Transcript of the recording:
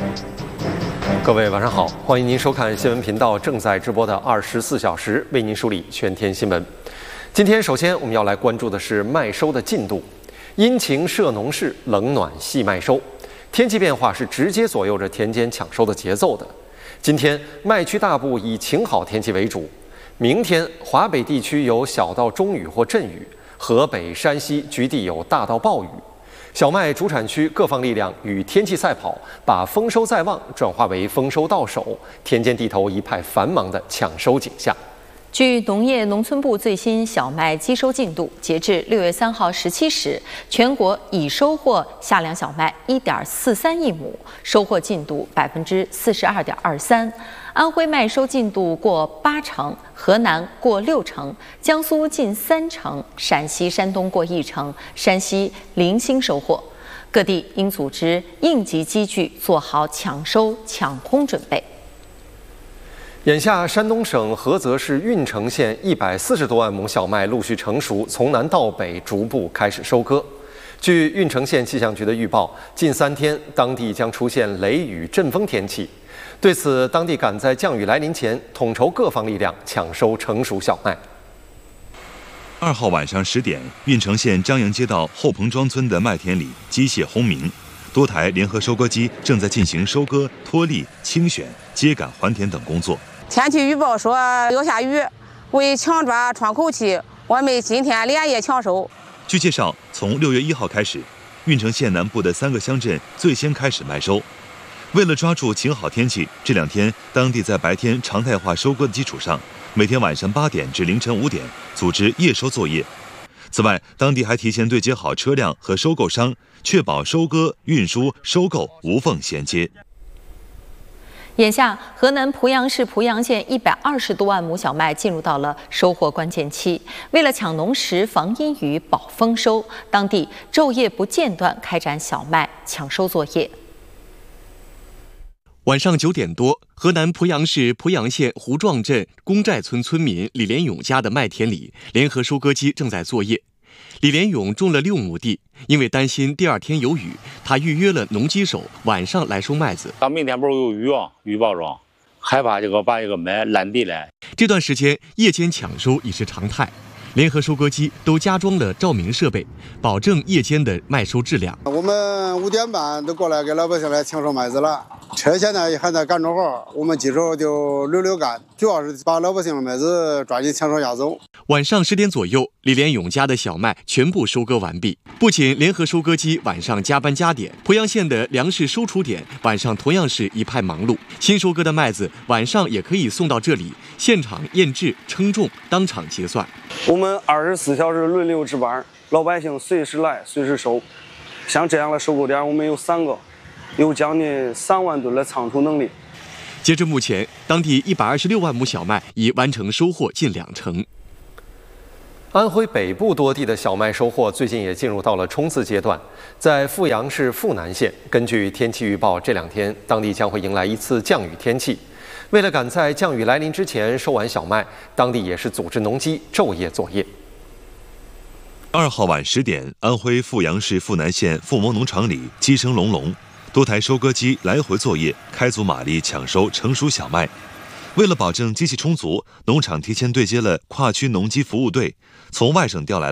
各位晚上好，欢迎您收看新闻频道正在直播的24小时，为您梳理全天新闻。今天首先我们要来关注的是麦收的进度。阴晴摄农事，冷暖系麦收。天气变化是直接左右着田间抢收的节奏的。今天麦区大部以晴好天气为主，明天华北地区有小到中雨或阵雨，河北、山西局地有大到暴雨。小麦主产区各方力量与天气赛跑，把丰收在望转化为丰收到手，田间地头一派繁忙的抢收景象。 据农业农村部最新小麦机收进度，截至6月3号17时，全国已收获夏粮小麦1.43亿亩，收获进度42.23%。安徽麦收进度过80%，河南过60%，江苏近30%，陕西、山东过1%，山西零星收获。各地应组织应急机具，做好抢收抢空准备。 眼下，山东省菏泽市运城县140多万亩小麦陆续成熟，从南到北逐步开始收割。据运城县气象局的预报，近3天当地将出现雷雨阵风天气。对此，当地赶在降雨来临前，统筹各方力量抢收成熟小麦。 2号晚上10点，运城县张营街道后棚庄村的麦田里机械轰鸣，多台联合收割机正在进行收割、脱粒、清选、秸秆还田等工作。 天气预报说要下雨，为抢抓窗口期，我们今天连夜抢收。 据介绍，从6月1号开始，运城县南部的3个乡镇最先开始麦收。为了抓住晴好天气，这2天当地在白天常态化收割的基础上，每天晚上8点至凌晨5点组织夜收作业。此外，当地还提前对接好车辆和收购商，确保收割、运输、收购无缝衔接。 眼下，河南濮阳市濮阳县120多万亩小麦进入到了收获关键期。为了抢农时、防阴雨、保丰收，当地昼夜不间断开展小麦抢收作业。 晚上9点多，河南濮阳市濮阳县胡庄镇公寨村村民李连勇家的麦田里，联合收割机正在作业。李连勇种了6亩地，因为担心第2天有雨，他预约了农机手晚上来收麦子。 到明天不是有雨啊，预报中，害怕把这个麦烂地了。 这段时间夜间抢收已是常态，联合收割机都加装了照明设备，保证夜间的麦收质量。 我们5点半都过来给老百姓来抢收麦子了，车现在还在干着活，我们机手就溜溜干，主要是把老百姓的麦子抓紧抢收押走。 晚上10点左右，李连勇家的小麦全部收割完毕。不仅联合收割机晚上加班加点，濮阳县的粮食收储点晚上同样是一派忙碌。新收割的麦子晚上也可以送到这里，现场验质、称重，当场结算。 我们24小时轮流值班，老百姓随时来随时收。像这样的收购点，我们有3个，有将近3万吨的仓储能力。 截至目前，当地126万亩小麦已完成收获近20%。 安徽北部多地的小麦收获最近也进入到了冲刺阶段。在阜阳市阜南县，根据天气预报，这2天当地将会迎来一次降雨天气。为了赶在降雨来临之前收完小麦，当地也是组织农机昼夜作业。 2号晚10点，安徽阜阳市阜南县阜蒙农场里鸡声隆隆，多台收割机来回作业，开足马力抢收成熟小麦。为了保证机器充足，农场提前对接了跨区农机服务队，从外省调来了